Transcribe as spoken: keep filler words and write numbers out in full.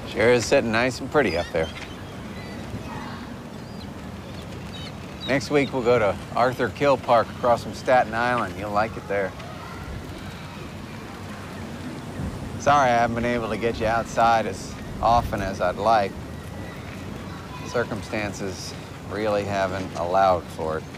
Sure is sitting nice and pretty up there. Next week, we'll go to Arthur Kill Park across from Staten Island. You'll like it there. Sorry I haven't been able to get you outside as often as I'd like. Circumstances really haven't allowed for it.